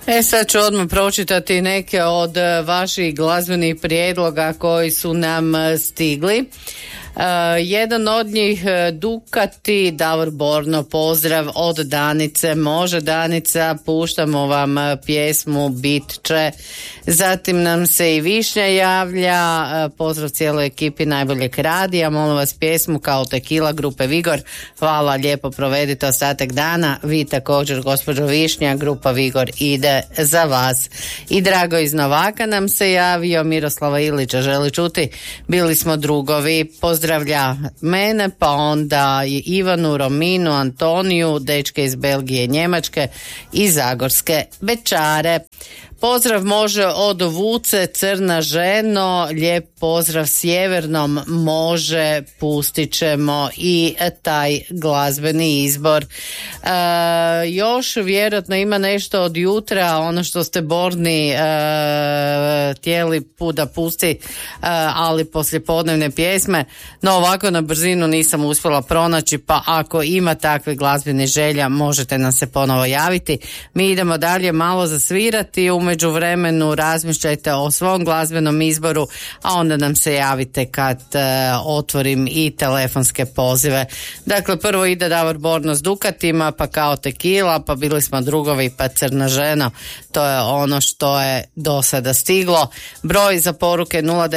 Sad ću odmah pročitati neke od vaših glazbenih prijedloga koji su nam stigli. Jedan od njih Dukati, Davor Borno, pozdrav od Danice. Može Danica, puštamo vam pjesmu Bit će. Zatim nam se i Višnja javlja, pozdrav cijeloj ekipi najboljeg radija, molim vas pjesmu Kao tekila grupe Vigor. Hvala, lijepo provedite ostatak dana. Vi također, gospođo Višnja, grupa Vigor ide za vas. I Drago iz Novaka nam se javio, Miroslava Ilića želi čuti Bili smo drugovi. Pozdravlja mene, pa onda i Ivanu, Rominu, Antoniju, dečke iz Belgije, Njemačke i Zagorske Bečare. Pozdrav može od Vuce, Crna ženo, lijep pozdrav sjevernom, može, pustit ćemo i taj glazbeni izbor. Još vjerojatno ima nešto od jutra, ono što ste Borni htjeli da pusti, ali poslijepodnevne pjesme, no ovako na brzinu nisam uspjela pronaći, pa ako ima takve glazbene želja možete nam se ponovo javiti. Mi idemo dalje malo zasvirati, u međuvremenu razmišljajte o svom glazbenom izboru, a onda nam se javite kad otvorim i telefonske pozive. Dakle, prvo ide Davor Borno s Dukatima, pa Kao tekila, pa Bili smo drugovi, pa Crna žena. To je ono što je do sada stiglo. Broj za poruke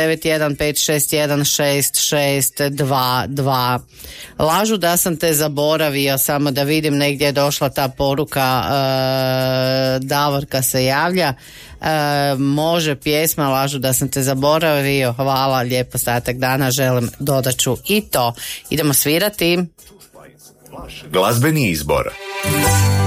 091-561-6622. Lažu da sam te zaboravio, samo da vidim, negdje je došla ta poruka, Davorka se javlja. Može pjesma Lažu da sam te zaboravio. Hvala, lijep ostatak dana želim, dodat ću i to. Idemo svirati. Glazbeni izbor.